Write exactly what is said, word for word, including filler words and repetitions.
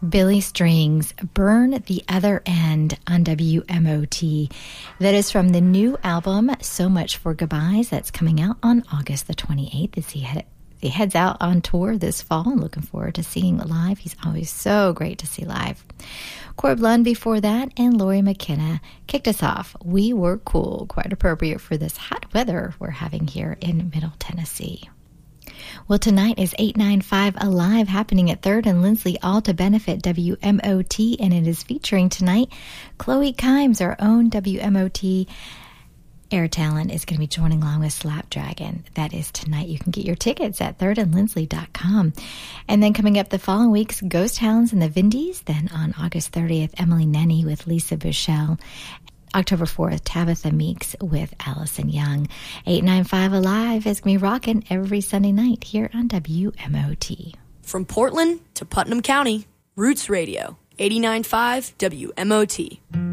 Billy Strings, Burn the Other End on W M O T. That is from the new album, So Much for Goodbyes, that's coming out on August the twenty-eighth as he, he- he heads out on tour this fall. I'm looking forward to seeing live. He's always so great to see live. Corb Lund before that, and Lori McKenna kicked us off. We Were Cool, quite appropriate for this hot weather we're having here in Middle Tennessee. Well, tonight is eight ninety-five Alive happening at third and Lindsley, all to benefit W M O T, and it is featuring tonight Chloe Kimes, our own W M O T air talent, is going to be joining along with Slapdragon. That is tonight. You can get your tickets at third and lindsley dot com. And then coming up the following weeks, Ghost Hounds and the Vindies. Then on August thirtieth, Emily Nenny with Lisa Bushell. October fourth, Tabitha Meeks with Allison Young. eight ninety-five Alive is going to be rocking every Sunday night here on W M O T. From Portland to Putnam County, Roots Radio, eighty-nine point five W M O T.